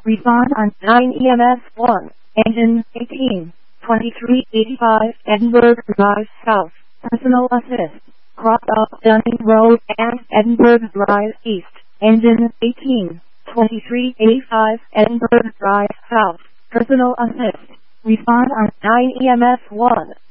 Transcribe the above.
Respond on 9 EMS 1. Engine 18. 2385 Edinburgh Drive South. Personal assist. Cross up Dunning Road and Edinburgh Drive East. Engine 18. 2385 Edinburgh Drive South. Personal assist. Respond on 9 EMS 1.